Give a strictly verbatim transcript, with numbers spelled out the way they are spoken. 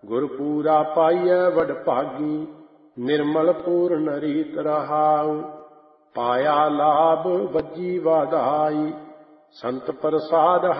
ਗੁਰ ਪੂਰਾ ਪਾਈਐ ਵਡ ਭਾਗੀ, ਨਿਰਮਲ ਪੂਰਨ ਰੀਤ ਰਹਾਉ। ਪਾਇਆ ਲਾਭ ਵੱਜੀ ਵਾਧਾਈ, ਸੰਤ ਪ੍ਰਸਾਦ